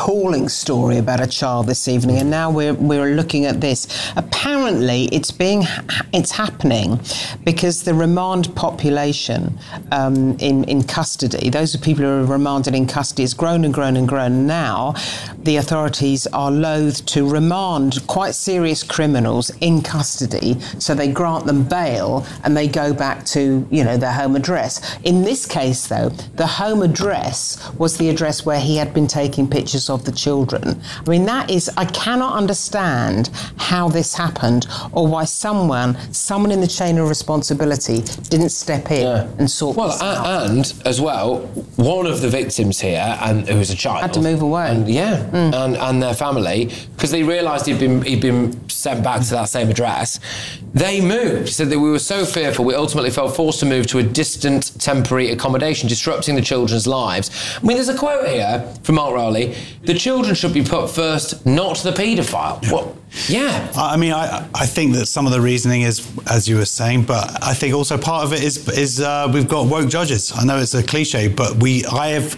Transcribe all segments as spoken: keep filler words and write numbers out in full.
appalling story about a child this evening, and now we're we're looking at this. Apparently, it's being it's happening because the remand population um, in in custody, those are people who are remanded in custody, has grown and grown and grown. Now, the authorities are loath to remand quite serious criminals in custody, so they grant them bail and they go back to, you know, their home address. In this case, though, the home address was the address where he had been taking pictures of the children. I mean, that is, I cannot understand how this happened, or why someone, someone in the chain of responsibility didn't step in yeah. and sort well, this and, out. and as well, one of the victims here, and who was a child, had to move away. And, yeah, mm. and and their family, because they realised he'd been he'd been sent back to that same address. They moved. Said that we were so fearful, we ultimately felt forced to move to a distant temporary accommodation, disrupting the children's lives. I mean, there's a quote here from Mark Rowley: "The children should be put first, not the paedophile." Yeah. Well, yeah. I mean, I I think that some of the reasoning is, as you were saying, but I think also part of it is is uh, we've got woke judges. I know it's a cliche, but we I have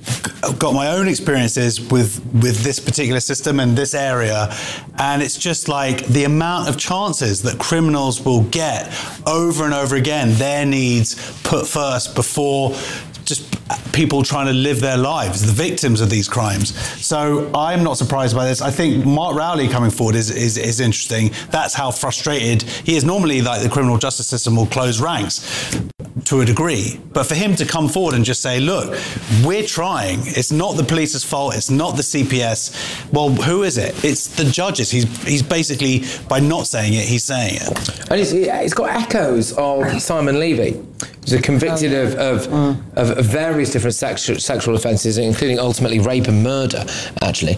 got my own experiences with with this particular system and this area, and it's just like the amount of chances that criminals will get over and over again their needs put first before just people trying to live their lives, the victims of these crimes. So I'm not surprised by this. I think Mark Rowley coming forward is, is, is interesting. That's how frustrated he is. Normally, like, the criminal justice system will close ranks to a degree. But for him to come forward and just say, look, we're trying. It's not the police's fault. It's not the C P S. Well, who is it? It's the judges. He's he's basically, by not saying it, he's saying it. And it's, it's got echoes of Simon Levy. He was convicted of, of, mm. of various different sexual, sexual offences, including ultimately rape and murder, actually.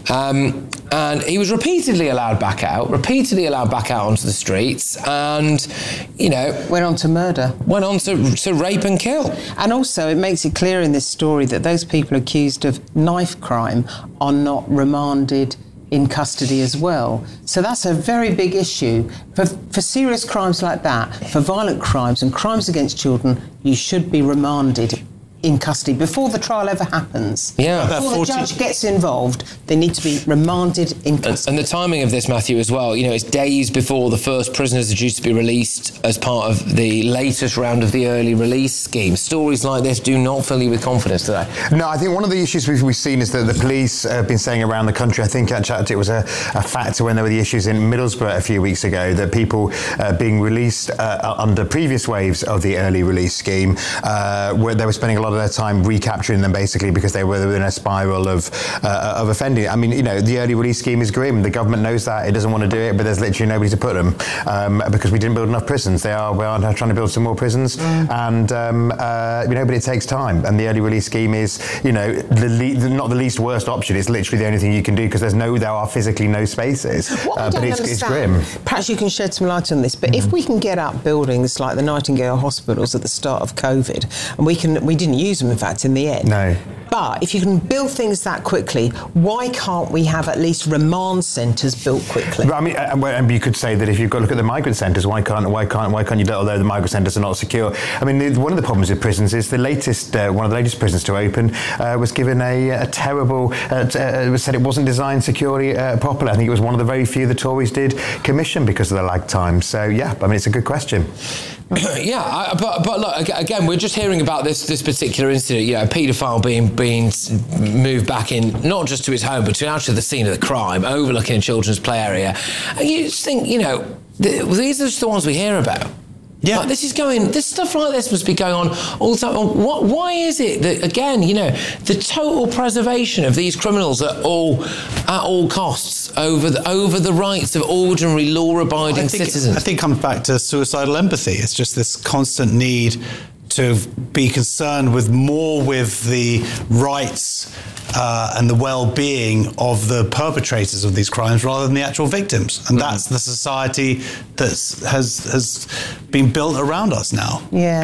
Um, and he was repeatedly allowed back out, repeatedly allowed back out onto the streets, and, you know... Went on to murder. Went on to, to rape and kill. And also, it makes it clear in this story that those people accused of knife crime are not remanded in custody as well. So that's a very big issue. For, for serious crimes like that, for violent crimes and crimes against children, you should be remanded in custody before the trial ever happens. Yeah. Before the judge gets involved, they need to be remanded in custody. And, and the timing of this, Matthew, as well, you know, it's days before the first prisoners are due to be released as part of the latest round of the early release scheme. Stories like this do not fill you with confidence, do they? No, I think one of the issues we've, we've seen is that the police have been saying around the country, I think actually it was a, a factor when there were the issues in Middlesbrough a few weeks ago, that people uh, being released uh, under previous waves of the early release scheme, uh, where they were spending a lot of their time recapturing them, basically because they were in a spiral of uh, of offending. I mean, you know, the early release scheme is grim. The government knows that. It doesn't want to do it, but there's literally nobody to put them um, because we didn't build enough prisons. They are we are trying to build some more prisons, mm. and um, uh, you know, but it takes time. And the early release scheme is, you know, the, le- the not the least worst option. It's literally the only thing you can do because there's no, there are physically no spaces. What I uh, don't but it's, it's understand, grim. Perhaps you can shed some light on this. But mm. if we can get up buildings like the Nightingale hospitals at the start of COVID, and we can, we didn't use them, in fact, in the end. No. But if you can build things that quickly, why can't we have at least remand centres built quickly? But I mean, and you could say that if you've got to look at the migrant centres, why can't why can't why can't you do it? Although the migrant centres are not secure. I mean, the, one of the problems with prisons is the latest uh, one of the latest prisons to open uh, was given a, a terrible uh, t- uh, said it wasn't designed securely uh, properly. I think it was one of the very few the Tories did commission because of the lag time. So yeah, I mean, it's a good question. Yeah, I, but but look, again, we're just hearing about this this particular incident. You know, a paedophile being being moved back in, not just to his home, but to actually the scene of the crime, overlooking a children's play area. And you just think, you know, th- these are just the ones we hear about. Yeah, like, this is going. This stuff like this must be going on all the time. What? Why is it that, again, you know, the total preservation of these criminals at all at all costs over the over the rights of ordinary law-abiding I think, citizens? I think it comes back to suicidal empathy. It's just this constant need to be concerned with more with the rights uh, and the well-being of the perpetrators of these crimes rather than the actual victims. And mm-hmm. that's the society that has has been built around us now. Yeah.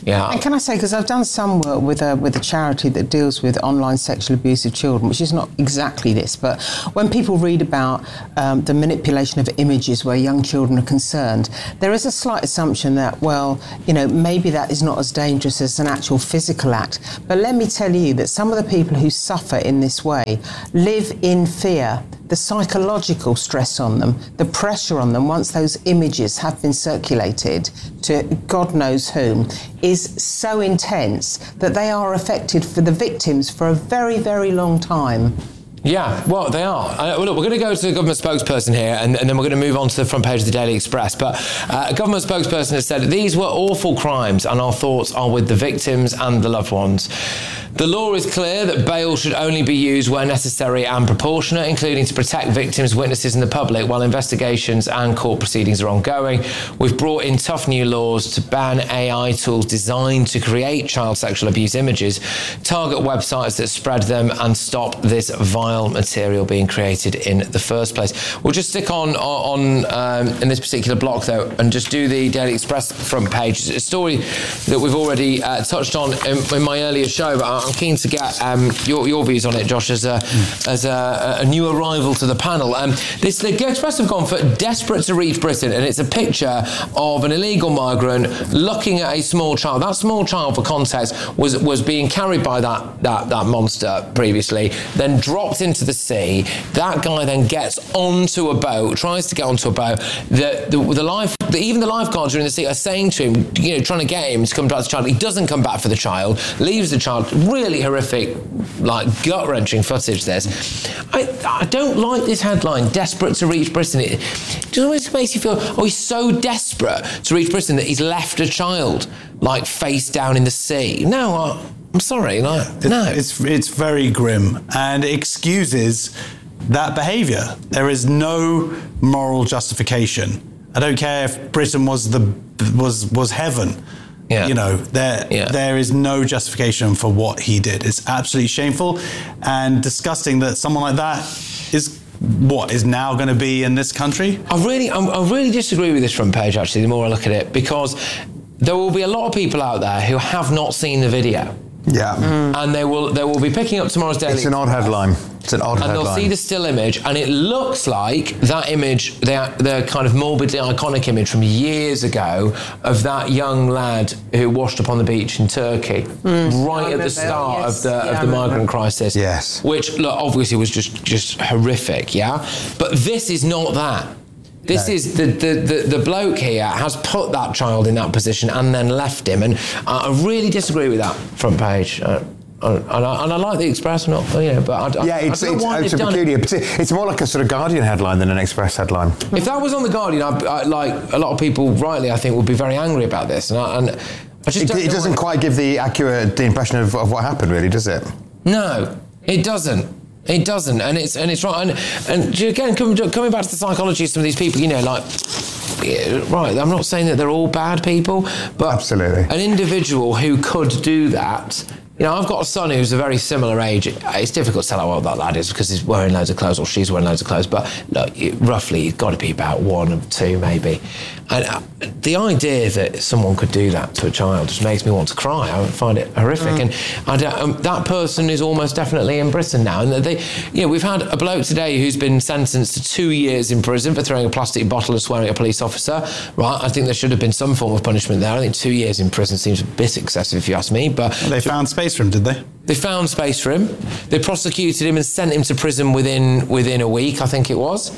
Yeah. And can I say, because I've done some work with a with a charity that deals with online sexual abuse of children, which is not exactly this, but when people read about um, the manipulation of images where young children are concerned, there is a slight assumption that, well, you know, maybe that is not as dangerous as an actual physical act. But let me tell you that some of the people who suffer in this way live in fear. The psychological stress on them, the pressure on them once those images have been circulated to God knows whom, is so intense that they are affected for the victims for a very, very long time. Yeah, well, they are. Uh, well, look, we're going to go to the government spokesperson here, and, and then we're going to move on to the front page of the Daily Express. But uh, a government spokesperson has said, these were awful crimes, and our thoughts are with the victims and the loved ones. The law is clear that bail should only be used where necessary and proportionate, including to protect victims, witnesses and the public while investigations and court proceedings are ongoing. We've brought in tough new laws to ban A I tools designed to create child sexual abuse images, target websites that spread them and stop this vile material being created in the first place. We'll just stick on on um, in this particular block, though, and just do the Daily Express front page. It's a story that we've already uh, touched on in, in my earlier show, but I'm keen to get um, your, your views on it, Josh, as a mm. as a, a new arrival to the panel. Um, this the Express have gone for desperate to reach Britain, and it's a picture of an illegal migrant looking at a small child. That small child, for context, was was being carried by that that that monster previously, then dropped into the sea. That guy then gets onto a boat, tries to get onto a boat. The the, the life the, even the lifeguards who are in the sea are saying to him, you know, trying to get him to come back to the child. He doesn't come back for the child, leaves the child. Really horrific, like gut-wrenching footage, this. I, I don't like this headline, desperate to reach Britain. It just always makes you feel, oh, he's so desperate to reach Britain that he's left a child, like, face down in the sea. No, I, I'm sorry, like, it, no. It's, it's very grim and it excuses that behaviour. There is no moral justification. I don't care if Britain was the was was heaven. Yeah. You know, there yeah. there is no justification for what he did. It's absolutely shameful and disgusting that someone like that is what is now going to be in this country. I really, I, I really disagree with this front page. Actually, the more I look at it, because there will be a lot of people out there who have not seen the video. Yeah, mm. and they will they will be picking up tomorrow's Daily. It's an odd headline. It's an odd and headline. And they'll see the still image, and it looks like that image, the, the kind of morbidly iconic image from years ago of that young lad who washed up on the beach in Turkey, mm. right at the start yes. of the yeah, of the migrant crisis. Yes. Which, look, obviously was just just horrific. Yeah, but this is not that. This no. is the, the, the, the bloke here has put that child in that position and then left him, and I really disagree with that front page. Uh, and, I, and I like the Express, not you know, but I, yeah, it's I it's, it's a peculiar. It. It's more like a sort of Guardian headline than an Express headline. If that was on the Guardian, I, I, like a lot of people, rightly, I think, would be very angry about this, and I, and I just it, don't it doesn't what, quite give the accurate the impression of, of what happened, really, does it? No, it doesn't. It doesn't, and it's and it's right, and and again coming coming back to the psychology of some of these people, you know, like, yeah, right. I'm not saying that they're all bad people, but absolutely, an individual who could do that. You know, I've got a son who's a very similar age. It's difficult to tell how old that lad is because he's wearing loads of clothes or she's wearing loads of clothes. But look, roughly, he's got to be about one or two, maybe. And the idea that someone could do that to a child just makes me want to cry. I find it horrific. Mm. And I don't, um, that person is almost definitely in Britain now. And they, you know, we've had a bloke today who's been sentenced to two years in prison for throwing a plastic bottle and swearing at a police officer. Right? I think there should have been some form of punishment there. I think two years in prison seems a bit excessive, if you ask me. But they found space for him, did they? They found space for him. They prosecuted him and sent him to prison within within a week, I think it was.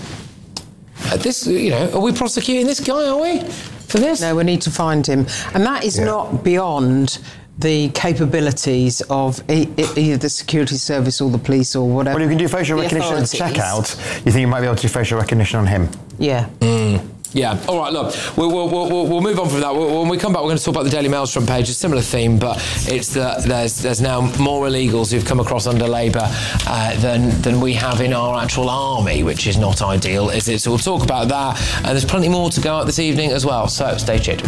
Uh, this, you know, are we prosecuting this guy, are we, for this? No, we need to find him. And that is yeah. not beyond the capabilities of e- e- either the security service or the police or whatever. Well, you can do facial recognition at checkout. You think you might be able to do facial recognition on him? Yeah. Mm. Yeah. All right. Look, we'll we'll we'll, we'll move on from that. We'll, when we come back, we're going to talk about the Daily Mail's front page. A similar theme, but it's that there's there's now more illegals who've come across under Labour uh, than than we have in our actual army, which is not ideal, is it? So we'll talk about that. And there's plenty more to go out this evening as well. So stay tuned.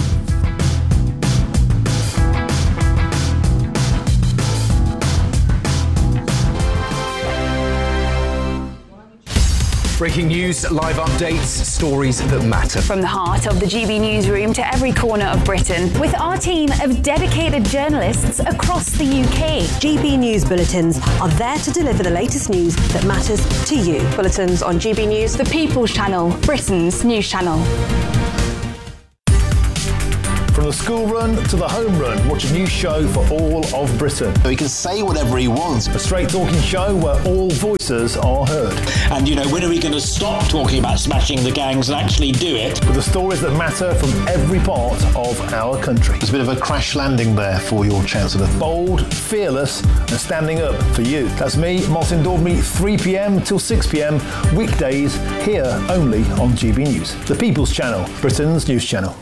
Breaking news, live updates, stories that matter. From the heart of the G B newsroom to every corner of Britain, with our team of dedicated journalists across the U K. G B News Bulletins are there to deliver the latest news that matters to you. Bulletins on G B News, The People's Channel, Britain's news channel. From the school run to the home run, watch a new show for all of Britain. He can say whatever he wants. A straight talking show where all voices are heard. And, you know, when are we going to stop talking about smashing the gangs and actually do it? With the stories that matter from every part of our country. There's a bit of a crash landing there for your Chancellor. Bold, fearless and standing up for you. That's me, Martin Daubney, three p.m. till six p.m. weekdays here only on G B News. The People's Channel, Britain's news channel.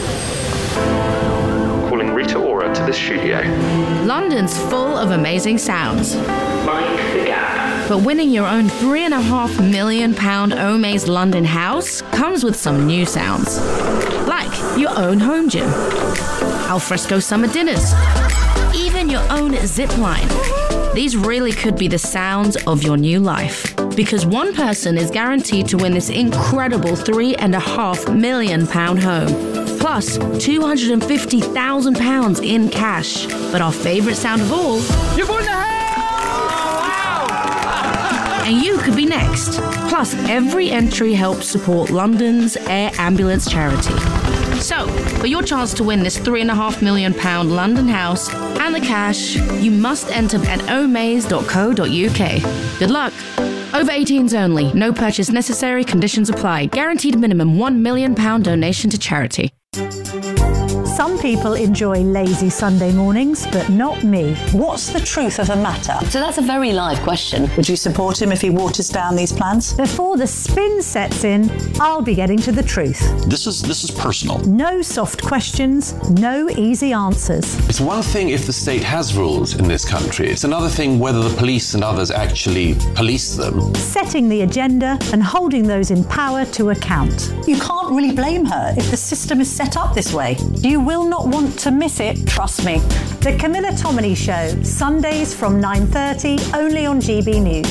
Calling Rita Ora to the studio. London's full of amazing sounds. Mind the gap. But winning your own three and a half million pound Omaze London house comes with some new sounds. Like your own home gym, alfresco summer dinners, even your own zip line. These really could be the sounds of your new life. Because one person is guaranteed to win this incredible three and a half million pound home. Plus two hundred fifty thousand pounds in cash. But our favourite sound of all, you've won the house! Wow! And you could be next. Plus, every entry helps support London's Air Ambulance charity. So, for your chance to win this three and a half million pound London house and the cash, you must enter at omaze dot co dot uk. Good luck. Over eighteens only. No purchase necessary. Conditions apply. Guaranteed minimum one million pound donation to charity. Some people enjoy lazy Sunday mornings, but not me. What's the truth of the matter? So that's a very live question. Would you support him if he waters down these plans? Before the spin sets in, I'll be getting to the truth. This is this is personal. No soft questions, no easy answers. It's one thing if the state has rules in this country. It's another thing whether the police and others actually police them. Setting the agenda and holding those in power to account. You can't really blame her if the system is set up this way. You will not want to miss it, trust me. The Camilla Tominey Show, Sundays from nine thirty, only on G B News.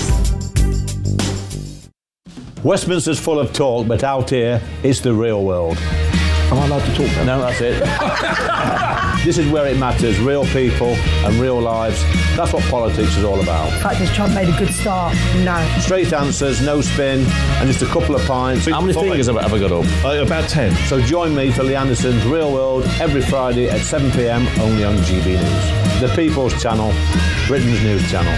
Westminster's full of talk, but out here, it's the real world. Am I allowed to talk now? No, that's it. This is where it matters, real people and real lives. That's what politics is all about. In fact, has Trump made a good start? No. Straight answers, no spin, and just a couple of pints. How many Five. fingers have I ever got up? Uh, about ten. So join me for Lee Anderson's Real World every Friday at seven p.m. only on G B News. The People's Channel, Britain's news channel.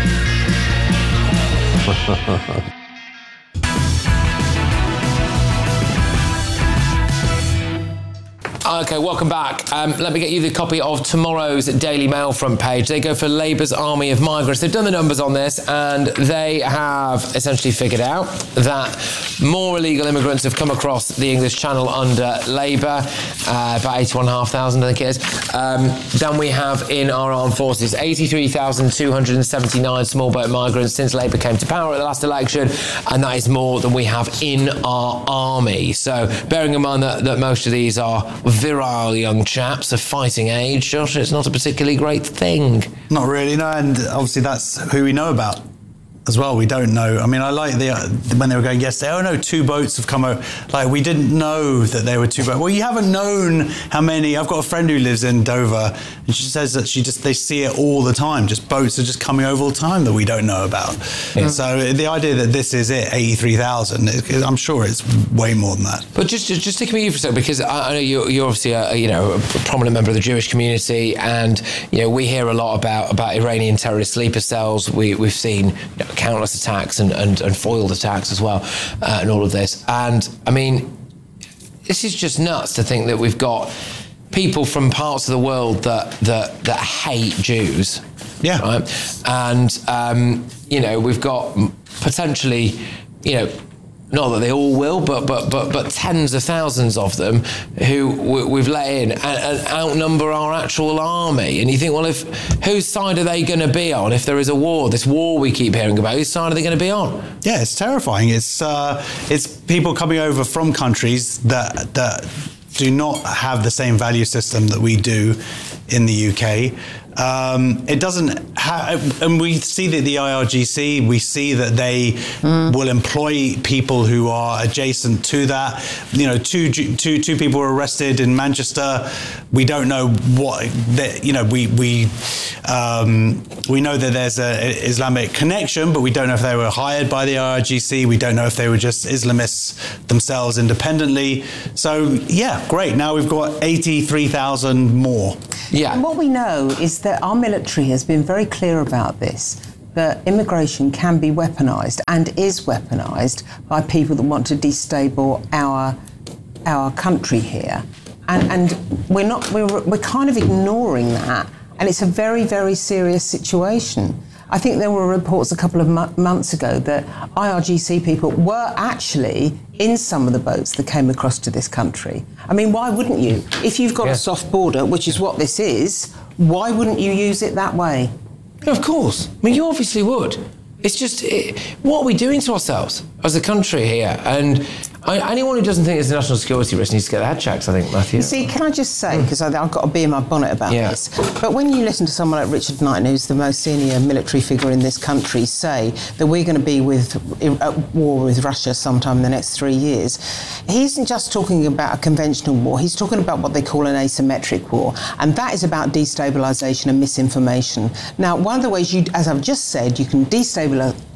Okay, welcome back. Um, let me get you the copy of tomorrow's Daily Mail front page. They go for Labour's army of migrants. They've done the numbers on this, and they have essentially figured out that more illegal immigrants have come across the English Channel under Labour, uh, about eighty-one thousand five hundred, I think it is, um, than we have in our armed forces. eighty-three thousand two hundred seventy-nine small boat migrants since Labour came to power at the last election, and that is more than we have in our army. So, bearing in mind that, that most of these are virile young chaps of fighting age, Josh, it's not a particularly great thing. Not really, no, and obviously that's who we know about as well. We don't know. I mean, I like the uh, when they were going yesterday, oh no, two boats have come over. Like, we didn't know that there were two boats. Well, you haven't known how many. I've got a friend who lives in Dover, and she says that she just they see it all the time. Just boats are just coming over all the time that we don't know about. Yeah. So the idea that this is it, eighty-three thousand, I'm sure it's way more than that. But just just, just stick with you for a second, because I, I know you're, you're obviously a, you know a prominent member of the Jewish community, and you know we hear a lot about about Iranian terrorist sleeper cells. We we've seen you know, countless attacks and, and, and foiled attacks as well, uh, and all of this. And I mean, this is just nuts to think that we've got people from parts of the world that that, that hate Jews. Yeah. Right? And um, you know, we've got potentially, you know, not that they all will, but but but but tens of thousands of them who we've let in and, and outnumber our actual army. And you think, well, if whose side are they going to be on if there is a war? This war we keep hearing about. Whose side are they going to be on? Yeah, it's terrifying. It's uh, it's people coming over from countries that that do not have the same value system that we do in the U K. Um, it doesn't have, and we see that the I R G C, we see that they mm. will employ people who are adjacent to that. You know, two, two, two people were arrested in Manchester. We don't know what, that, you know, we we um, we know that there's an Islamic connection, but we don't know if they were hired by the I R G C. We don't know if they were just Islamists themselves independently. So, yeah, great. Now we've got eighty-three thousand more. Yeah. And what we know is that our military has been very clear about this, that immigration can be weaponised and is weaponised by people that want to destabilise our our country here. And, and we're not we're, we're kind of ignoring that, and it's a very, very serious situation. I think there were reports a couple of mo- months ago that I R G C people were actually in some of the boats that came across to this country. I mean, why wouldn't you? If you've got yeah. a soft border, which is what this is, why wouldn't you use it that way? Yeah, of course. I mean, you obviously would. It's just, it, what are we doing to ourselves as a country here? And I, anyone who doesn't think there's a national security risk needs to get their head checked, I think, Matthew. See, can I just say, because mm. I've got to be in my bonnet about yeah. this, but when you listen to someone like Richard Knighton, who's the most senior military figure in this country, say that we're going to be with at war with Russia sometime in the next three years, he isn't just talking about a conventional war, he's talking about what they call an asymmetric war, and that is about destabilisation and misinformation. Now, one of the ways you, as I've just said, you can destabilise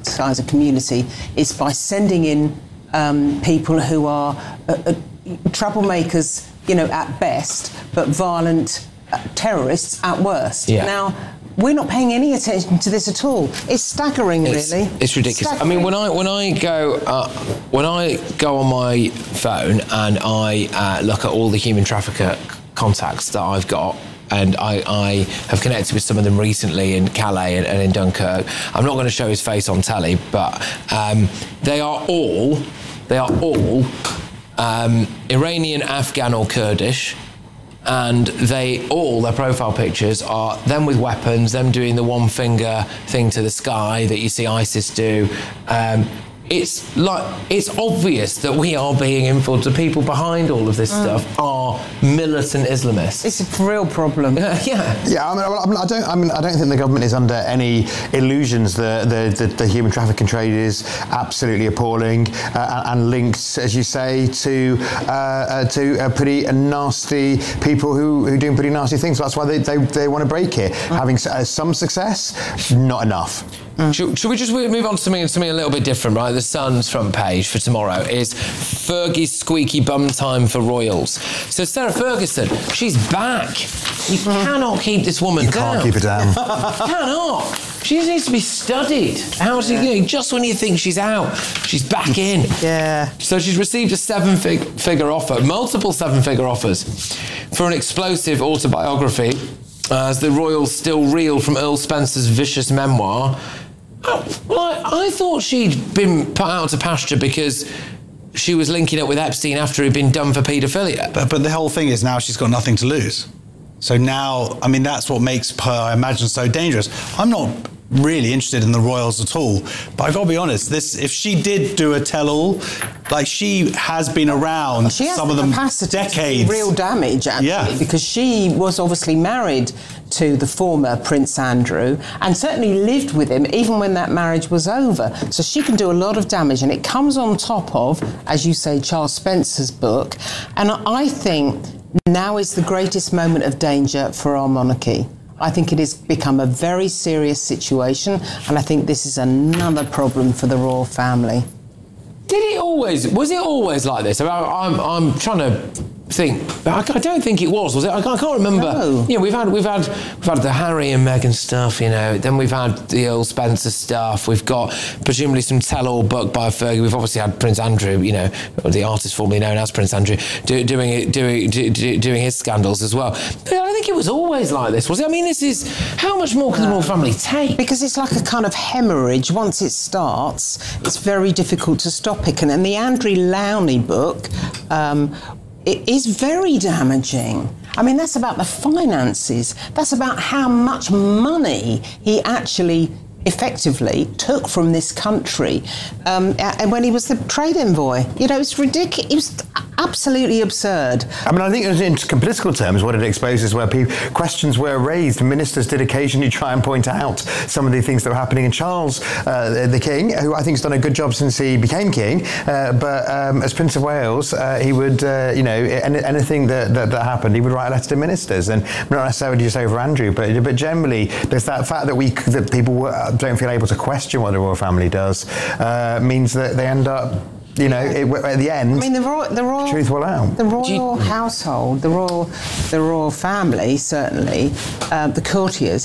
a community is by sending in um, people who are uh, uh, troublemakers, you know, at best, but violent uh, terrorists at worst. Yeah. Now, we're not paying any attention to this at all. It's staggering, it's, really. It's ridiculous. Staggering. I mean, when I when I go uh, when I go on my phone and I uh, look at all the human trafficker contacts that I've got. And I, I have connected with some of them recently in Calais and, and in Dunkirk. I'm not going to show his face on telly, but um, they are all, they are all um, Iranian, Afghan or Kurdish. And they all, their profile pictures are them with weapons, them doing the one finger thing to the sky that you see ISIS do. Um, It's like it's obvious that we are being influenced. The people behind all of this mm. stuff are militant Islamists. It's a real problem. yeah, yeah. Yeah, I mean, I don't. I mean, I don't think the government is under any illusions. The the, the, the human trafficking trade is absolutely appalling uh, and linked, as you say, to uh, uh, to uh, pretty nasty people who who are doing pretty nasty things. So that's why they they, they want to break it. Mm. Having uh, some success, not enough. Mm. Should, should we just move on to something, something a little bit different, right? The Sun's front page for tomorrow is Fergie's squeaky bum time for royals. So Sarah Ferguson, she's back. You cannot keep this woman you down. You can't keep her down. You cannot. She needs to be studied. How to, you know, just when you think she's out, she's back in. Yeah. So she's received a seven-figure offer, multiple seven-figure offers, for an explosive autobiography, as the royals still reel from Earl Spencer's vicious memoir. Oh, well, I, I thought she'd been put out to pasture because she was linking up with Epstein after he'd been done for paedophilia. But, but the whole thing is now she's got nothing to lose. So now, I mean, that's what makes her, I imagine, so dangerous. I'm not really interested in the royals at all, but I've got to be honest, this, if she did do a tell-all, like, she has been around she has some the of them capacity decades. To do real damage, actually, yeah. because she was obviously married to the former Prince Andrew and certainly lived with him even when that marriage was over. So she can do a lot of damage, and it comes on top of, as you say, Charles Spencer's book. And I think now is the greatest moment of danger for our monarchy. I think it has become a very serious situation, and I think this is another problem for the royal family. Did it always, was it always like this? I, I'm, I'm trying to think, but I, I don't think it was, was it? I, I can't remember. No. Yeah, we've had, we've had, we've had the Harry and Meghan stuff, you know, then we've had the Earl Spencer stuff, we've got presumably some tell-all book by Fergie, we've obviously had Prince Andrew, you know, the artist formerly known as Prince Andrew, do, doing it, doing, do, do, doing his scandals as well. But I think it was always like this, was it? I mean, this is, how much more can the royal family take? Because it's like a kind of hemorrhage. Once it starts, it's very difficult to stop it. And the Andrew Lowney book, um, it is very damaging. I mean, that's about the finances. That's about how much money he actually effectively took from this country um, and when he was the trade envoy. You know, it's ridiculous. It was absolutely absurd. I mean, I think in political terms, what it exposes where people, questions were raised. Ministers did occasionally try and point out some of the things that were happening. And Charles, uh, the King, who I think has done a good job since he became King, uh, but um, as Prince of Wales, uh, he would, uh, you know, any, anything that, that, that happened, he would write a letter to ministers, and not necessarily just over Andrew, but but generally, there's that fact that we that people were, don't feel able to question what the royal family does, uh, means that they end up, you know, it, at the end, I mean, the royal, the royal, truth will out. The royal household, the royal, the royal family, certainly, uh, the courtiers,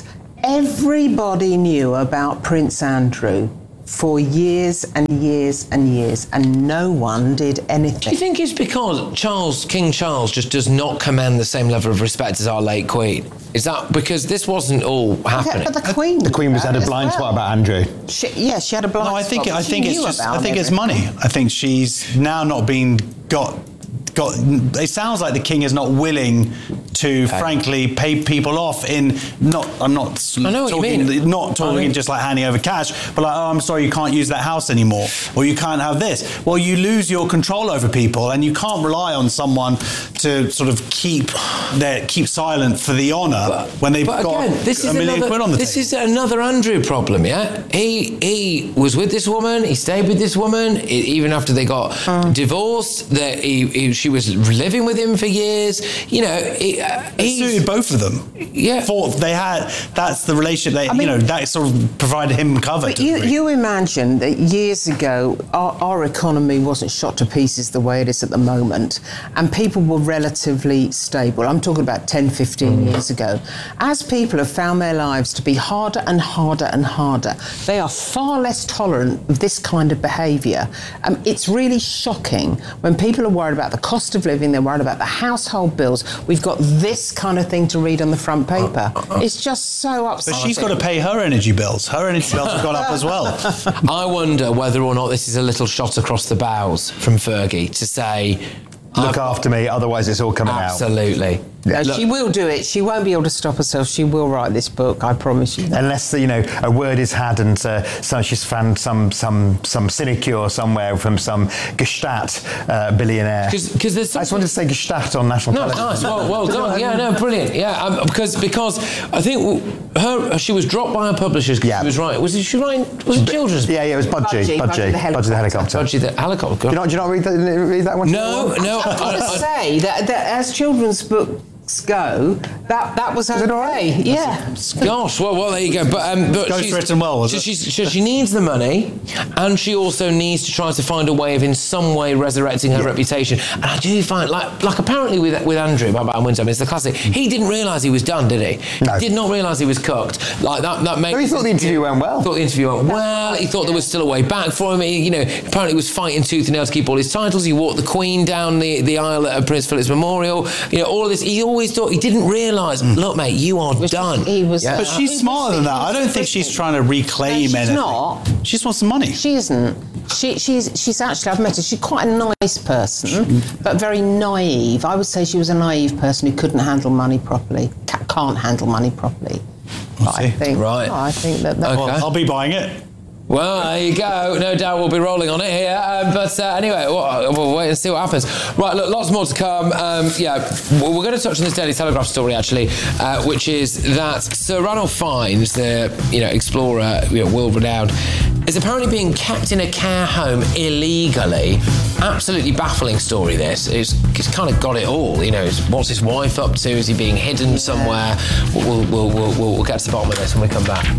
everybody knew about Prince Andrew for years and years and years, and no one did anything. Do you think it's because Charles, King Charles, just does not command the same level of respect as our late Queen? Is that because this wasn't all happening? But the Queen, the Queen was had a blind well. spot about Andrew. She, yeah, she had a blind No, I think spot. I She think it's knew just about I think it's everything. money. I think she's now not being got. Got, it sounds like the King is not willing to, okay. frankly, pay people off in not. I'm not I know talking. what you mean. Not talking I mean, just like handing over cash, but like, oh, I'm sorry, you can't use that house anymore, or you can't have this. Well, you lose your control over people, and you can't rely on someone to sort of keep their keep silent for the honour but, when they've but got again, this a is million another, quid on the This table. is another Andrew problem. Yeah, he he was with this woman. He stayed with this woman even after they got mm. divorced. That he, he she was living with him for years. You know, he, uh, it suited both of them. Yeah, thought they had. That's the relationship. They, I you mean, know, that sort of provided him cover. But you, you imagine that years ago, our, our economy wasn't shot to pieces the way it is at the moment, and people were relatively stable. I'm talking about ten, fifteen mm. years ago. As people have found their lives to be harder and harder and harder, they are far less tolerant of this kind of behaviour. Um, it's really shocking when people are worried about the cost of living, they're worried about the household bills. We've got this kind of thing to read on the front paper. Uh, uh, it's just so upsetting. But she's got to pay her energy bills. Her energy bills have gone up as well. I wonder whether or not this is a little shot across the bows from Fergie to say, look after me, otherwise it's all coming absolutely. out. Absolutely. No, she will do it. She won't be able to stop herself. She will write this book, I promise you that. Unless, you know, a word is had and uh, so she's found some some some sinecure somewhere from some Gstaad uh, billionaire. Because there's I just wanted to say Gstaad on national no, television. Nice. Well, well done. Yeah, no, brilliant. Yeah, um, because because I think her she was dropped by her publishers because yeah. she was writing. Was she writing? Was it children's? Yeah, yeah, it was Budgie. Budgie, Budgie, Budgie the helicopter. Budgie the helicopter. Do you not, do you not read, that, read that one? No, no. I've got to say that, that as children's book go, that that was okay. Right? Yeah. Gosh, well, well, there you go. But um, but Goes she's, for it and well, was she, it? She's, she, she needs the money, and she also needs to try to find a way of, in some way, resurrecting her yeah. reputation. And I do find, like, like apparently with with Andrew, by Batman Windsor, it's the classic. He didn't realise he was done, did he? No. He did not realise he was cooked. Like that. That made. No, he thought the interview went well. Thought the interview went well. He thought there was still a way back for him. He, you know, apparently he was fighting tooth and nail to keep all his titles. He walked the Queen down the, the aisle at Prince Philip's memorial. You know, all of this. He always thought he didn't realise. Mm. Look, mate, you are done. He was. Yeah. But she's smarter than that. I don't think she's trying to reclaim no, she's anything. Not. She just wants some money. She isn't. She, she's she's actually, I've met her. She's quite a nice person, mm. but very naive. I would say she was a naive person who couldn't handle money properly. Can't handle money properly. We'll I think. Right. I think that. that okay. Well, I'll be buying it. Well, there you go. No doubt we'll be rolling on it here. Um, but uh, anyway, we'll, we'll wait and see what happens. Right, look, lots more to come. Um, yeah, we're going to touch on this Daily Telegraph story, actually, uh, which is that Sir Ranulph Fiennes, the you know explorer, you know, world-renowned, is apparently being kept in a care home illegally. Absolutely baffling story, this. It's, it's kind of got it all. You know, what's his wife up to? Is he being hidden somewhere? We'll, we'll, we'll, we'll, we'll get to the bottom of this when we come back.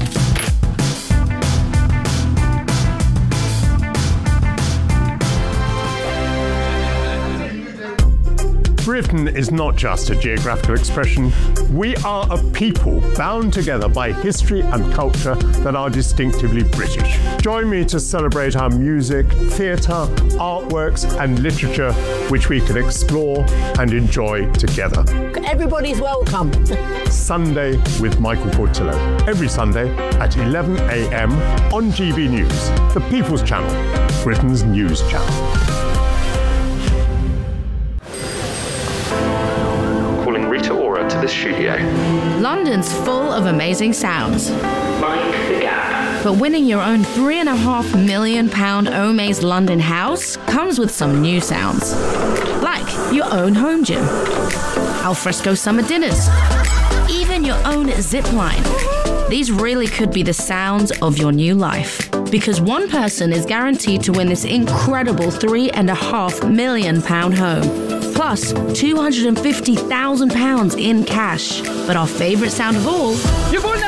Britain is not just a geographical expression. We are a people bound together by history and culture that are distinctively British. Join me to celebrate our music, theatre, artworks and literature, which we can explore and enjoy together. Everybody's welcome. Sunday with Michael Portillo. Every Sunday at eleven a.m. on G B News, the People's Channel, Britain's news channel. To the studio. London's full of amazing sounds. Mind the Gap. But winning your own three and a half million pound Omaze London house comes with some new sounds. Like your own home gym, alfresco summer dinners, even your own zip line. These really could be the sounds of your new life. Because one person is guaranteed to win this incredible three and a half million pound home. Plus two hundred fifty thousand pounds in cash. But our favourite sound of all, You've won the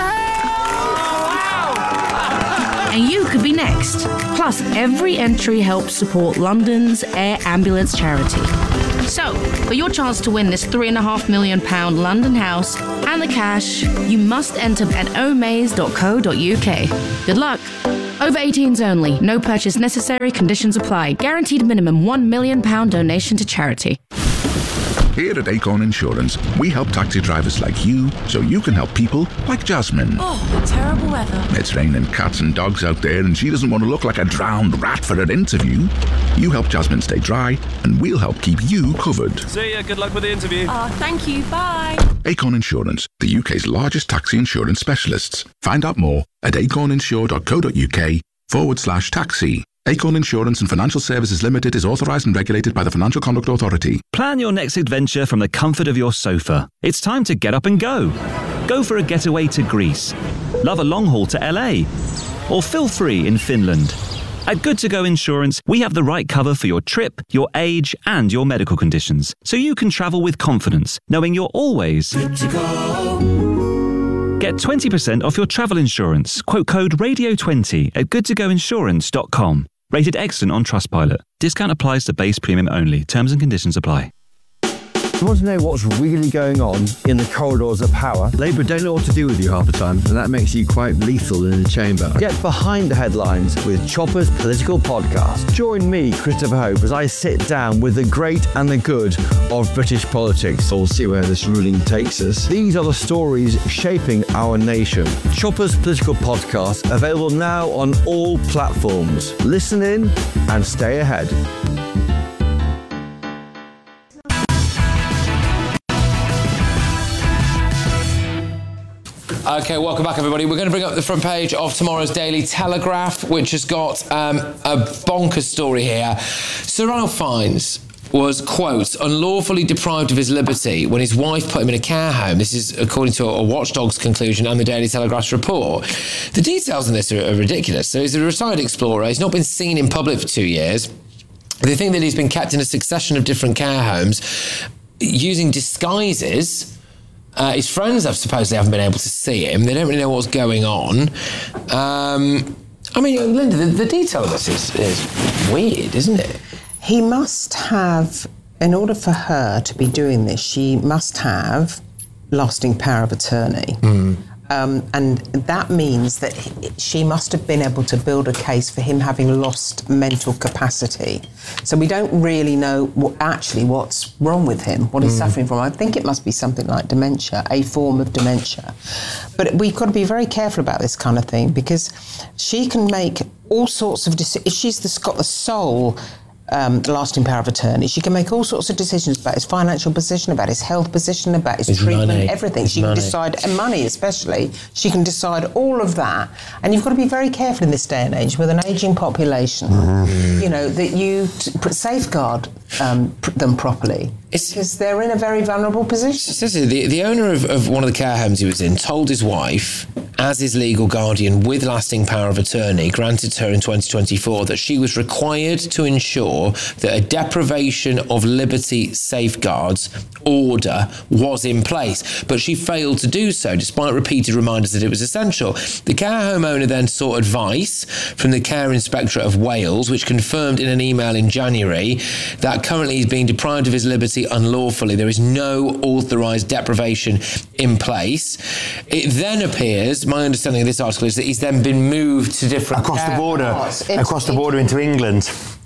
house! Wow! and you could be next. Plus, every entry helps support London's Air Ambulance charity. So, for your chance to win this three and a half million pound London house and the cash, you must enter at omaze dot co dot uk. Good luck. Over eighteens only. No purchase necessary. Conditions apply. Guaranteed minimum one million pound donation to charity. Here at Acorn Insurance, we help taxi drivers like you so you can help people like Jasmine. Oh, terrible weather. It's raining cats and dogs out there and she doesn't want to look like a drowned rat for her interview. You help Jasmine stay dry and we'll help keep you covered. See ya, good luck with the interview. Oh, thank you, bye. Acorn Insurance, the U K's largest taxi insurance specialists. Find out more at acorninsure dot co dot uk forward slash taxi. Acorn Insurance and Financial Services Limited is authorised and regulated by the Financial Conduct Authority. Plan your next adventure from the comfort of your sofa. It's time to get up and go. Go for a getaway to Greece. Love a long haul to L A. Or feel free in Finland. At Good To Go Insurance, we have the right cover for your trip, your age, and your medical conditions, so you can travel with confidence, knowing you're always good to go. Get twenty percent off your travel insurance. Quote code radio twenty at good to go insurance dot com. Rated excellent on Trustpilot. Discount applies to base premium only. Terms and conditions apply. You want to know what's really going on in the corridors of power? Labour don't know what to do with you half the time, and that makes you quite lethal in the chamber. Get behind the headlines with Chopper's Political Podcast. Join me, Christopher Hope, as I sit down with the great and the good of British politics. We'll see where this ruling takes us. These are the stories shaping our nation. Chopper's Political Podcast, available now on all platforms. Listen in and stay ahead. Okay, welcome back, everybody. We're going to bring up the front page of tomorrow's Daily Telegraph, which has got um, a bonkers story here. Sir Ralph Fiennes was, quote, unlawfully deprived of his liberty when his wife put him in a care home. This is according to a Watchdog's conclusion and the Daily Telegraph's report. The details in this are, are ridiculous. So he's a retired explorer. He's not been seen in public for two years. They think that he's been kept in a succession of different care homes using disguises. Uh, his friends have supposedly haven't been able to see him. They don't really know what's going on. Um, I mean, Linda, the, the detail of this is, is weird, isn't it? He must have, in order for her to be doing this, she must have lasting power of attorney. Mm. Um, and that means that he, she must have been able to build a case for him having lost mental capacity. So we don't really know what, actually what's wrong with him, what he's mm. suffering from. I think it must be something like dementia, a form of dementia. But we've got to be very careful about this kind of thing because she can make all sorts of decisions. If she's the, got the sole Um, lasting power of attorney, she can make all sorts of decisions about his financial position, about his health position, about his, his treatment, money. everything. His she money. can decide, and money especially, she can decide all of that. And you've got to be very careful in this day and age with an ageing population, mm-hmm. you know, that you t- safeguard um, pr- them properly. It's, because they're in a very vulnerable position. The, the owner of, of one of the care homes he was in told his wife, as his legal guardian with lasting power of attorney, granted to her in twenty twenty-four, that she was required to ensure that a deprivation of liberty safeguards order was in place. But she failed to do so, despite repeated reminders that it was essential. The care home owner then sought advice from the Care Inspectorate of Wales, which confirmed in an email in January that currently he's being deprived of his liberty unlawfully. There is no authorised deprivation in place. It then appears, my understanding of this article is that he's then been moved to different across the border, It's, across the border into England.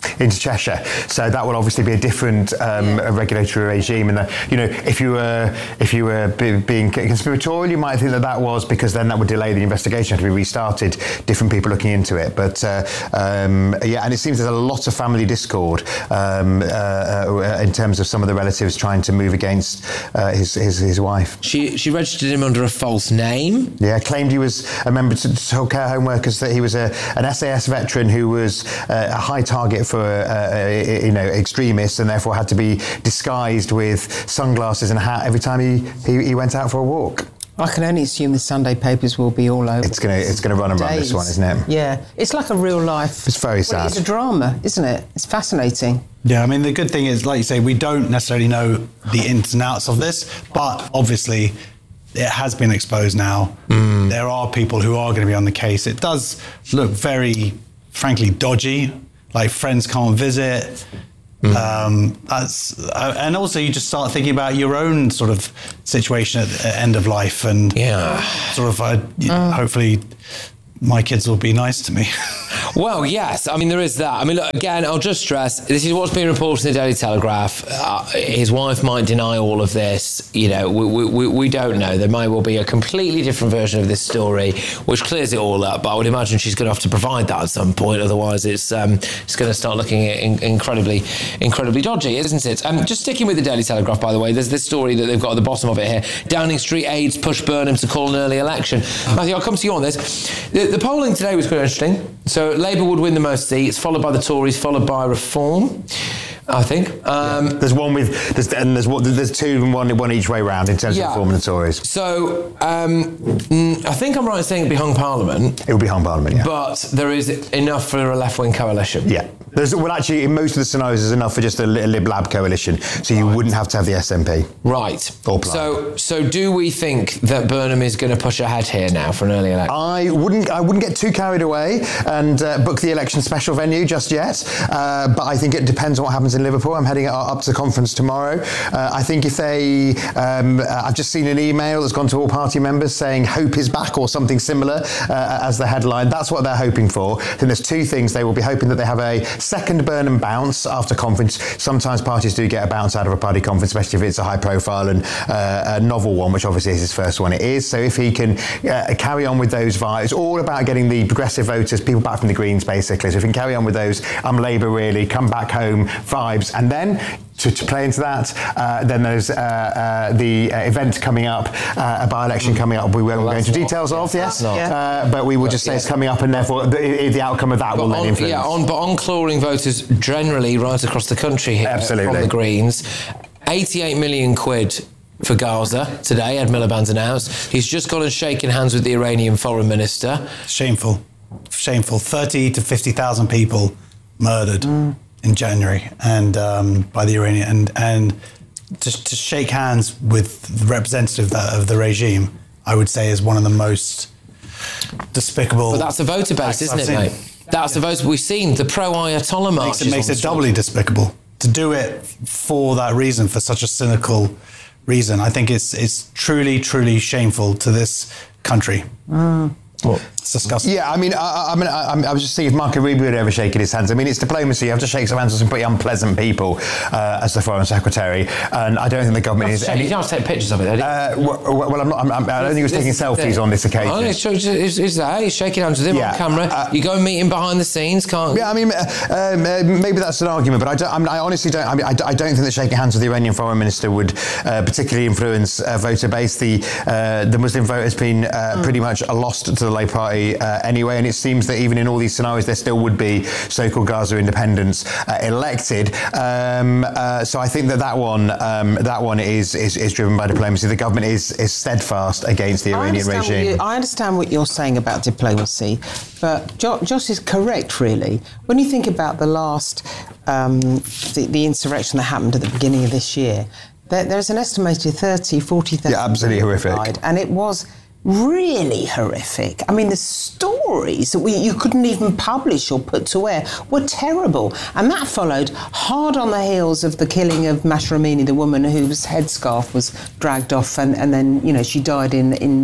into Cheshire. So that will obviously be a different um, yeah. regulatory regime. And, the, you know, if you were if you were be, being conspiratorial, you might think that that was because then that would delay the investigation, have to be restarted, different people looking into it. But, uh, um, yeah, and it seems there's a lot of family discord um, uh, uh, in terms of some of the relatives trying to move against uh, his, his his wife. She she registered him under a false name. Yeah, claimed he was a member to told care home workers that he was a, an S A S veteran who was uh, a high target for for uh, you know extremists, and therefore had to be disguised with sunglasses and a hat every time he, he, he went out for a walk. I can only assume the Sunday papers will be all over. It's gonna it's gonna run and run this one, isn't it? Yeah, it's like a real life. It's very sad. Well, it's a drama, isn't it? It's fascinating. Yeah, I mean the good thing is, like you say, we don't necessarily know the ins and outs of this, but obviously it has been exposed now. Mm. There are people who are going to be on the case. It does look very, frankly, dodgy. Like friends can't visit. Mm. Um, that's uh, and also you just start thinking about your own sort of situation at the end of life, and yeah, sort of uh, uh. hopefully my kids will be nice to me. Well, yes. I mean, there is that. I mean, look, again, I'll just stress, this is what's been reported in the Daily Telegraph. Uh, his wife might deny all of this. You know, we, we, we don't know. There may well be a completely different version of this story, which clears it all up. But I would imagine she's going to have to provide that at some point. Otherwise, it's um, it's going to start looking in, incredibly, incredibly dodgy, isn't it? Um, just sticking with the Daily Telegraph, by the way, there's this story that they've got at the bottom of it here. Downing Street aides push Burnham to call an early election. Matthew, I'll come to you on this. The, the polling today was quite interesting. So Labour would win the most seats, followed by the Tories, followed by Reform, I think. Um, yeah. There's one with, there's, and there's one, there's two and one, one each way round in terms yeah. of Reform and the Tories. So um, I think I'm right in saying it'd be hung Parliament. It would be hung Parliament, yeah. But there is enough for a left-wing coalition. Yeah. There's, well, actually, in most of the scenarios, there's enough for just a Lib Lab coalition, so you right. wouldn't have to have the S N P. Right. Or so, so do we think that Burnham is going to push ahead here now for an early election? I wouldn't. I wouldn't get too carried away and uh, book the election special venue just yet. Uh, but I think it depends on what happens in Liverpool. I'm heading up to the conference tomorrow. Uh, I think if they, um, uh, I've just seen an email that's gone to all party members saying "Hope is back" or something similar uh, as the headline. That's what they're hoping for. Then there's two things. They will be hoping that they have a second Burnham bounce after conference. Sometimes parties do get a bounce out of a party conference, especially if it's a high profile and uh, a novel one, which obviously is his first one. It is. So if he can uh, carry on with those vibes, it's all about getting the progressive voters, people back from the Greens, basically. So if he can carry on with those, I'm Labour really, come back home vibes, and then To, to play into that, uh, then there's uh, uh, the uh, event coming up, uh, a by-election coming up. We won't well, go into details not, of, yes, uh, but we will just say yeah. it's coming up, and therefore the, the outcome of that but will on, then influence. Yeah, on, but on clawing voters generally right across the country here Absolutely. from the Greens, eighty-eight million quid for Gaza today, Ed Miliband's announced. He's just gone and shaken hands with the Iranian foreign minister. Shameful. Shameful. thirty to fifty thousand people murdered. Mm. in January, and um, by the Iranian, and and to, to shake hands with the representative of the regime, I would say is one of the most despicable. But that's a voter base, isn't it, mate? That's yeah. the voter. We've seen the pro-Ayatollah marches. It makes it, makes it doubly despicable to do it for that reason, for such a cynical reason. I think it's it's truly, truly shameful to this country. Mm. Well, it's disgusting. Yeah, I mean, I, I mean, I, I was just seeing if Marco Rubio had ever shaken his hands. I mean, it's diplomacy. You have to shake some hands with some pretty unpleasant people uh, as the Foreign Secretary, and I don't think the government is. Any, you don't have to take pictures of it, do you? Uh, well, well, I'm not. I'm, I'm, I don't think he was taking selfies on this occasion. Oh, it's, it's, it's that he's shaking hands with him yeah. on camera. Uh, you go and meet him behind the scenes, can't? Yeah, I mean, uh, uh, maybe that's an argument, but I, don't, I, mean, I honestly don't. I mean, I, I don't think that shaking hands with the Iranian Foreign Minister would uh, particularly influence uh, voter base. The uh, the Muslim vote has been uh, mm. pretty much lost to the Labour Party. Uh, anyway, and it seems that even in all these scenarios, there still would be so-called Gaza independents uh, elected. Um, uh, so I think that that one, um, that one is, is is driven by diplomacy. The government is is steadfast against the Iranian I regime. You, I understand what you're saying about diplomacy, but jo- Josh is correct, really. When you think about the last, um, the, the insurrection that happened at the beginning of this year, there, there's an estimated thirty, forty thousand yeah, absolutely horrific. Died, and it was really horrific. I mean, the stories that we you couldn't even publish or put to air were terrible. And that followed hard on the heels of the killing of Mahsa Amini, the woman whose headscarf was dragged off, and, and then, you know, she died in, in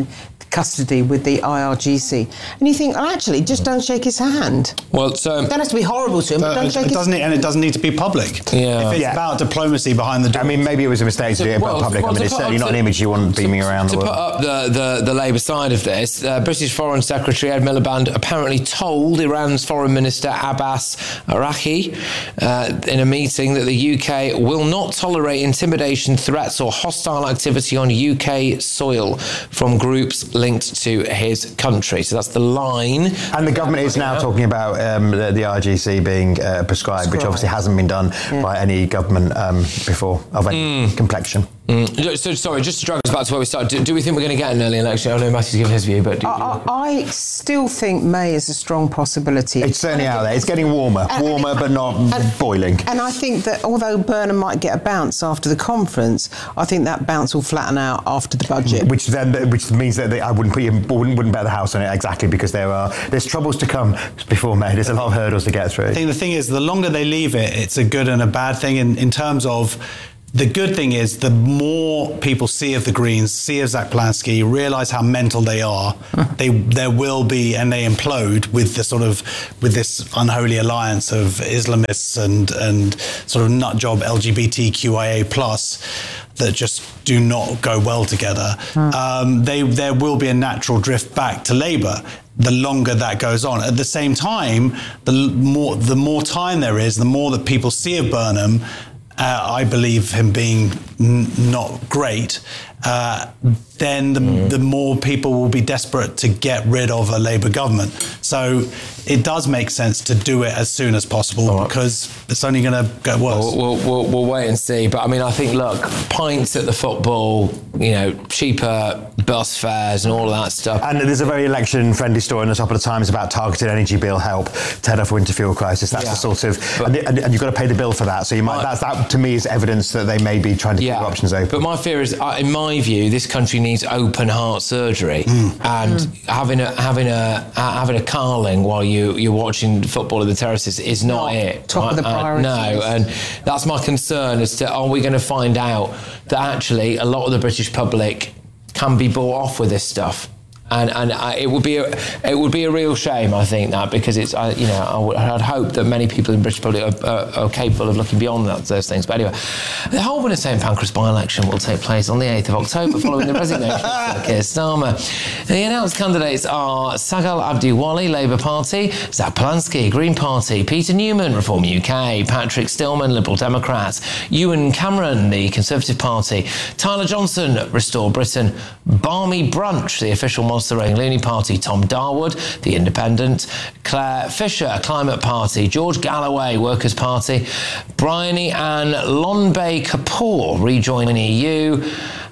custody with the I R G C. And you think, oh, actually, just don't shake his hand. Well, so... Don't have to be horrible to him, but Uh, don't it shake his doesn't, and it doesn't need to be public. Yeah. If it's Yeah. about diplomacy behind the door. I mean, maybe it was a mistake to do it well, about public. well, I mean, to it's put certainly up not to- an image you want beaming around to the put world. up the, the, the Labour side of this, uh, British Foreign Secretary Ed Miliband apparently told Iran's Foreign Minister Abbas Araghchi uh, in a meeting that the U K will not tolerate intimidation, threats or hostile activity on U K soil from groups linked to his country. So that's the line. And the government is now talking about um, the, the I R G C being uh, prescribed, which obviously hasn't been done Yeah. by any government um, before of any Mm. complexion. Mm. So, sorry, just to drag us back to where we started, do, do we think we're going to get an early election? I know Matthew's given his view, but... Do, I, I, I still think May is a strong possibility. It's certainly out there. It's getting warmer. And- warmer, but not and- boiling. And I think that although Burnham might get a bounce after the conference, I think that bounce will flatten out after the budget. Which then, which means that they, I wouldn't put you, wouldn't, wouldn't bet the house on it exactly, because there are there's troubles to come before May. There's a lot of hurdles to get through. I think the thing is, the longer they leave it, it's a good and a bad thing in, in terms of. The good thing is, the more people see of the Greens, see of Zach Plansky, realise how mental they are, they there will be, and they implode with the sort of with this unholy alliance of Islamists and and sort of nut job L G B T Q I A plus that just do not go well together. Um, they there will be a natural drift back to Labour. The longer that goes on. At the same time, the l- more the more time there is, the more that people see of Burnham. Uh, I believe him being n- not great, uh, then the, Mm. the more people will be desperate to get rid of a Labour government. So it does make sense to do it as soon as possible, right, because it's only going to get worse. We'll, we'll, we'll, we'll wait and see. But I mean, I think, look, pints at the football, you know, cheaper bus fares and all of that stuff. And there's a very election-friendly story on the top of the Times about targeted energy bill help to head off winter fuel crisis. That's Yeah. the sort of, and, and, and you've got to pay the bill for that. So you might. Right. That's, that to me is evidence that they may be trying to keep options open. But my fear is, uh, in my view, this country needs open heart surgery, and having a having a uh, having a carling while you you're watching football in the terraces is not, Not it. top of the Uh, priority no, list. and that's my concern as to, are we going to find out that actually a lot of the British public can be bought off with this stuff? And and uh, it would be a, it would be a real shame, I think, that, because it's I, you know I would, I'd hope that many people in British public are, are, are capable of looking beyond that, those things. But anyway, the Holborn and Saint Pancras by-election will take place on the eighth of October following the resignation of Sir Keir Starmer. The announced candidates are Sagal Abdiwali, Labour Party; Zach Plansky, Green Party; Peter Newman, Reform U K; Patrick Stillman, Liberal Democrats; Ewan Cameron, the Conservative Party; Tyler Johnson, Restore Britain; Barmy Brunch, the official Monster Looney Party; Tom Darwood, the Independent; Claire Fisher, Climate Party; George Galloway, Workers' Party; Bryony Ann Lonbay Kapoor, Rejoin E U;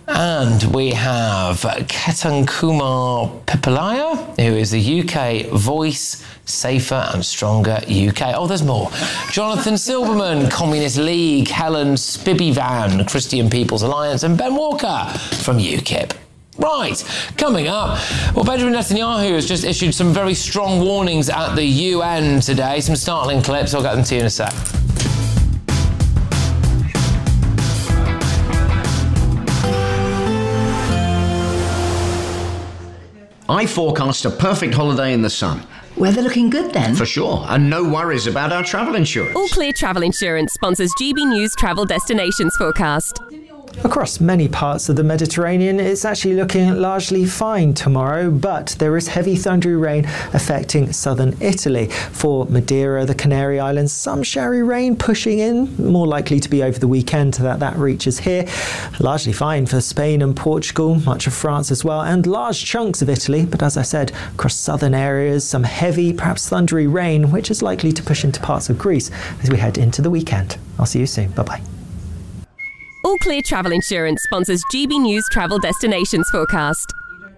and we have Ketan Kumar Pipalaya, who is the U K Voice, Safer and Stronger U K. Oh, there's more. Jonathan Silverman, Communist League; Helen Spivey-Van, Christian People's Alliance; and Ben Walker from UKIP. Right, coming up, well, Benjamin Netanyahu has just issued some very strong warnings at the U N today. Some startling clips, I'll get them to you in a sec. I forecast a perfect holiday in the sun. Weather looking good then? For sure, and no worries about our travel insurance. All Clear Travel Insurance sponsors G B News Travel Destinations Forecast. Across many parts of the Mediterranean, it's actually looking largely fine tomorrow, but there is heavy thundery rain affecting southern Italy. For Madeira, the Canary Islands, some showery rain pushing in, more likely to be over the weekend that that reaches here. Largely fine for Spain and Portugal, much of France as well, and large chunks of Italy, but as I said, across southern areas, some heavy, perhaps thundery rain, which is likely to push into parts of Greece as we head into the weekend. I'll see you soon. Bye-bye. All Clear Travel Insurance sponsors G B News Travel Destinations Forecast.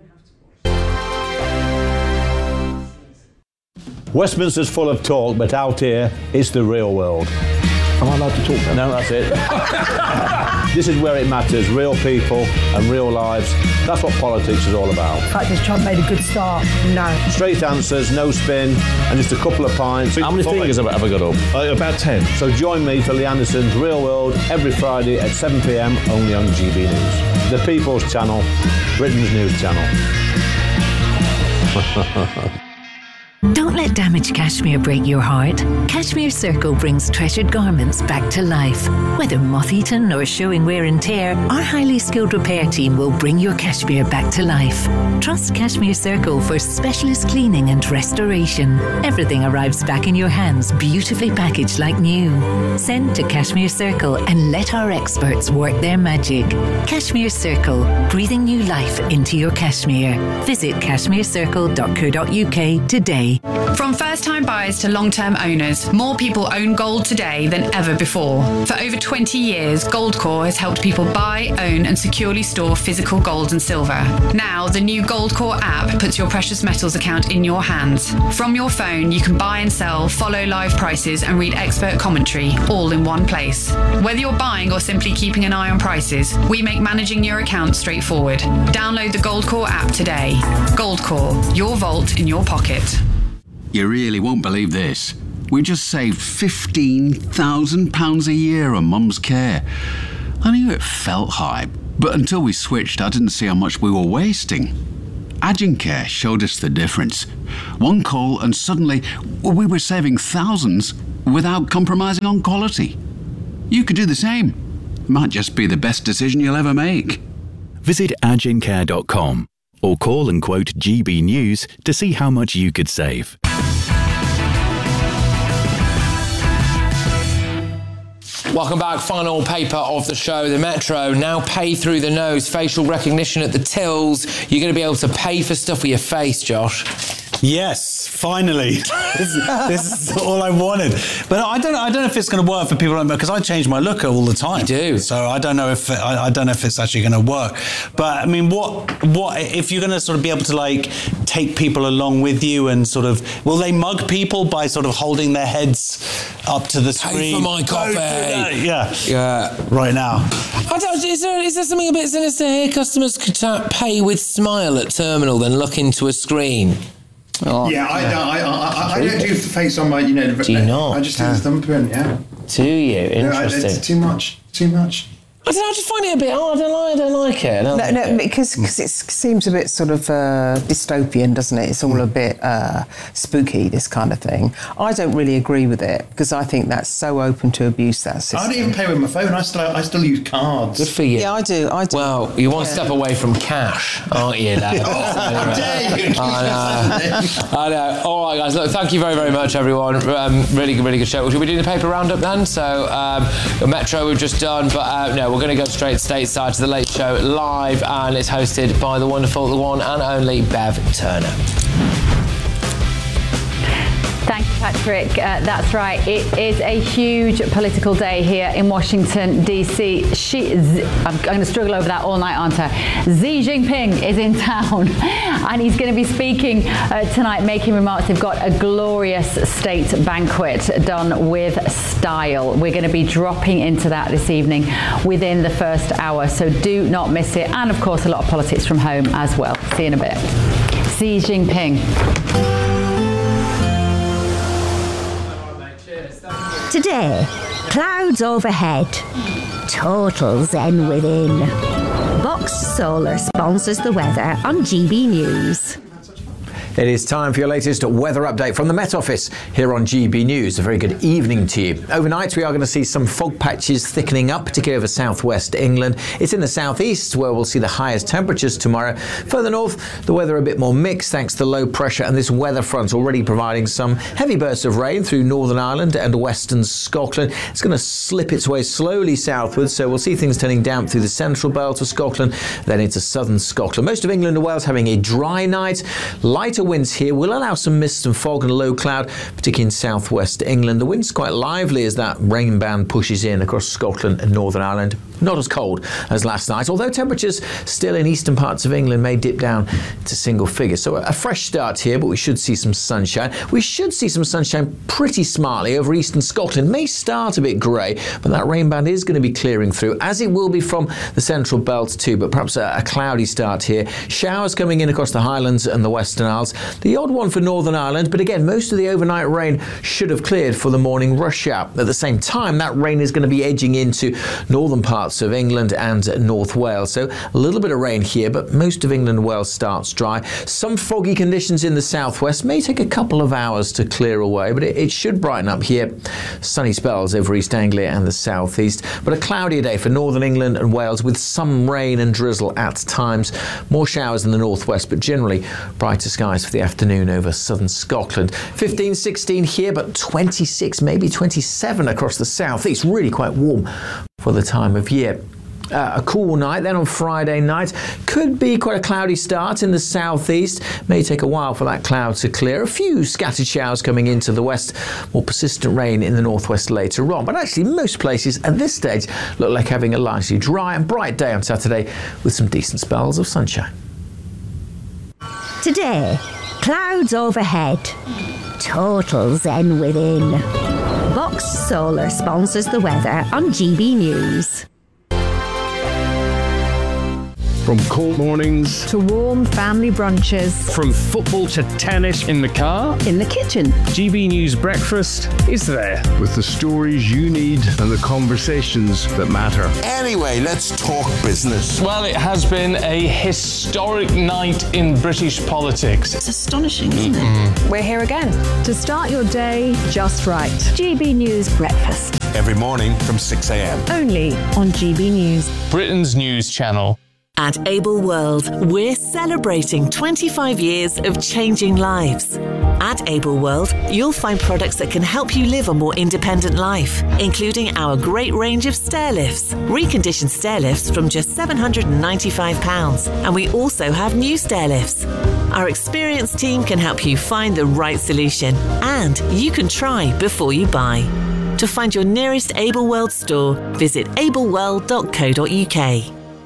Westminster's full of talk, but out here, it's the real world. Am I allowed to talk then? No, that's it. This is where it matters, real people and real lives. That's what politics is all about. In fact, has Trump made a good start? No. Straight answers, no spin, and just a couple of pints. How many fingers have I ever got up? Uh, about ten. So join me for Lee Anderson's Real World every Friday at seven p m only on G B News. The People's Channel, Britain's news channel. Don't let damaged cashmere break your heart. Cashmere Circle brings treasured garments back to life. Whether moth-eaten or showing wear and tear, our highly skilled repair team will bring your cashmere back to life. Trust Cashmere Circle for specialist cleaning and restoration. Everything arrives back in your hands, beautifully packaged like new. Send to Cashmere Circle and let our experts work their magic. Cashmere Circle, breathing new life into your cashmere. Visit cashmere circle dot co dot uk today. From first-time buyers to long-term owners, more people own gold today than ever before. For over twenty years, Goldcore has helped people buy, own and securely store physical gold and silver. Now, the new Goldcore app puts your precious metals account in your hands. From your phone, you can buy and sell, follow live prices and read expert commentary, all in one place. Whether you're buying or simply keeping an eye on prices, we make managing your account straightforward. Download the Goldcore app today. Goldcore, your vault in your pocket. You really won't believe this. We just saved fifteen thousand pounds a year on Mum's care. I knew it felt high, but until we switched, I didn't see how much we were wasting. Agincare showed us the difference. One call and suddenly we were saving thousands without compromising on quality. You could do the same. It might just be the best decision you'll ever make. Visit agincare dot com or call and quote G B News to see how much you could save. Welcome back. Final paper of the show. The Metro now pay through the nose. Facial recognition at the tills. You're going to be able to pay for stuff with your face, Josh. Yes, finally. this, this is all I wanted. But I don't. I don't know if it's going to work for people like me because I change my look all the time. You do. So I don't know if I, I don't know if it's actually going to work. But I mean, what what if you're going to sort of be able to like take people along with you and sort of will they mug people by sort of holding their heads up to the screen? Pay for my coffee. Yeah. Yeah. Right now. I don't, is there is there something a bit sinister here? Customers could ta- pay with smile at terminal, then look into a screen. Oh, yeah, I, yeah. I, I, I, I don't do the face on my, you know. Do you not? I just do the thumbprint, yeah. Do you? Interesting. No, it's too much. Too much. I don't know, I just find it a bit, oh, I don't like, I don't like it. I don't no, like no, it. because cause it seems a bit sort of uh, dystopian, doesn't it? It's all a bit uh, spooky, this kind of thing. I don't really agree with it because I think that's so open to abuse, that system. I don't even pay with my phone. I still, I still use cards. Good for you. Yeah, I do. I do. Well, you're one yeah. step away from cash, aren't you, lad? Oh, dare you! I know. I know. All right, guys. Look, thank you very, very much, everyone. Um, really good, really good show. Should we do the paper roundup then? So, um, the Metro we've just done, but uh, no, we're going to go straight stateside to the Late Show live, and it's hosted by the wonderful, the one and only Bev Turner. Thank you, Patrick. Uh, that's right. It is a huge political day here in Washington, D C. She, Z, I'm going to struggle over that all night, aren't I? Xi Jinping is in town, and he's going to be speaking uh, tonight, making remarks. They've got a glorious state banquet done with style. We're going to be dropping into that this evening within the first hour, so do not miss it. And, of course, a lot of politics from home as well. See you in a bit. Xi Jinping. Today, clouds overhead, total zen within. Box Solar sponsors the weather on G B News. It is time for your latest weather update from the Met Office here on G B News. A very good evening to you. Overnight, we are going to see some fog patches thickening up, particularly over southwest England. It's in the southeast where we'll see the highest temperatures tomorrow. Further north, the weather a bit more mixed thanks to low pressure and this weather front already providing some heavy bursts of rain through Northern Ireland and western Scotland. It's going to slip its way slowly southwards, so we'll see things turning damp through the central belt of Scotland, then into southern Scotland. Most of England and Wales having a dry night. Lighter winds here will allow some mist and fog and low cloud, particularly in southwest England. The wind's quite lively as that rain band pushes in across Scotland and Northern Ireland. Not as cold as last night, although temperatures still in eastern parts of England may dip down to single figures. So a fresh start here, but we should see some sunshine. We should see some sunshine pretty smartly over eastern Scotland. May start a bit grey, but that rain band is going to be clearing through, as it will be from the central belt too, but perhaps a, a cloudy start here. Showers coming in across the Highlands and the Western Isles. showers. The odd one for Northern Ireland, but again, most of the overnight rain should have cleared for the morning rush hour. At the same time, that rain is going to be edging into northern parts of England and North Wales. So a little bit of rain here, but most of England and Wales starts dry. Some foggy conditions in the southwest. May take a couple of hours to clear away, but it, it should brighten up here. Sunny spells over East Anglia and the southeast, but a cloudier day for northern England and Wales with some rain and drizzle at times. More showers in the northwest, but generally brighter skies for the afternoon over southern Scotland. fifteen, sixteen here, but twenty-six, maybe twenty-seven across the southeast. Really quite warm for the time of year. Uh, a cool night then on Friday night. Could be quite a cloudy start in the southeast. May take a while for that cloud to clear. A few scattered showers coming into the west. More persistent rain in the northwest later on. But actually most places at this stage look like having a largely dry and bright day on Saturday with some decent spells of sunshine. Today, clouds overhead. Total zen within. Box Solar sponsors the weather on G B News. From cold mornings to warm family brunches. From football to tennis in the car. In the kitchen. G B News Breakfast is there. With the stories you need and the conversations that matter. Anyway, let's talk business. Well, it has been a historic night in British politics. It's astonishing, isn't mm-hmm. it? We're here again to start your day just right. G B News Breakfast. Every morning from six a.m. Only on G B News. Britain's news channel. At Able World, we're celebrating twenty-five years of changing lives. At Able World, you'll find products that can help you live a more independent life, including our great range of stair lifts, reconditioned stair lifts from just seven hundred ninety-five pounds. And we also have new stair lifts. Our experienced team can help you find the right solution, and you can try before you buy. To find your nearest Able World store, visit able world dot co dot u k.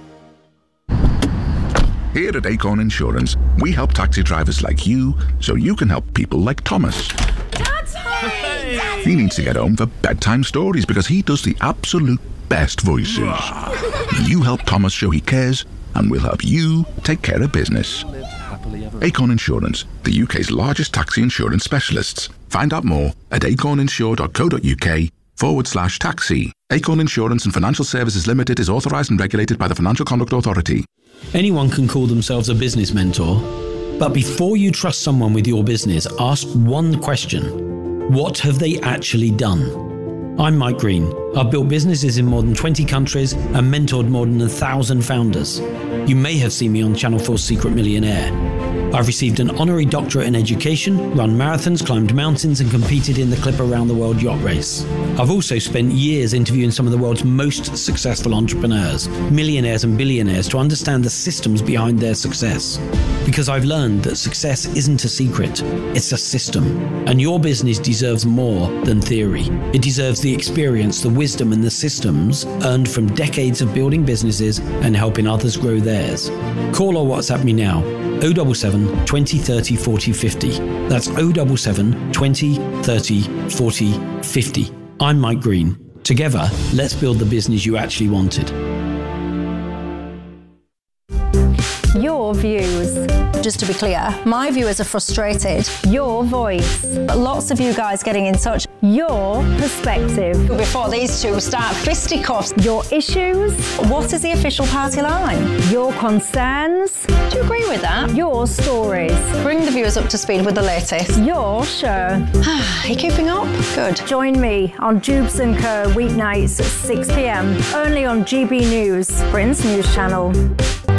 Here at Acorn Insurance, we help taxi drivers like you so you can help people like Thomas. Daddy! He needs to get home for bedtime stories because he does the absolute best voices. You help Thomas show he cares, and we'll help you take care of business. Acorn Insurance, the U K's largest taxi insurance specialists. Find out more at acorninsure dot co dot u k forward slash taxi. Acorn Insurance and Financial Services Limited is authorised and regulated by the Financial Conduct Authority. Anyone can call themselves a business mentor, but before you trust someone with your business, ask one question. What have they actually done? I'm Mike Green. I've built businesses in more than twenty countries and mentored more than a thousand founders. You may have seen me on Channel four's Secret Millionaire. I've received an honorary doctorate in education, run marathons, climbed mountains, and competed in the Clipper Round the World yacht race. I've also spent years interviewing some of the world's most successful entrepreneurs, millionaires and billionaires, to understand the systems behind their success. Because I've learned that success isn't a secret, it's a system. And your business deserves more than theory. It deserves the experience, the wisdom, and the systems earned from decades of building businesses and helping others grow theirs. Call or WhatsApp me now. oh seven seven, twenty, thirty, forty, fifty. That's oh seven seven, twenty, thirty, forty, fifty. I'm Mike Green. Together, let's build the business you actually wanted. Your views. Just to be clear, my viewers are frustrated. Your voice. Lots of you guys getting in touch. Your perspective. Before these two start fisticuffs. Your issues. What is the official party line? Your concerns. Do you agree with that? Your stories. Bring the viewers up to speed with the latest. Your show. Are you keeping up? Good. Join me on Jubes and Co weeknights at six p m only on G B News, Britain's news channel.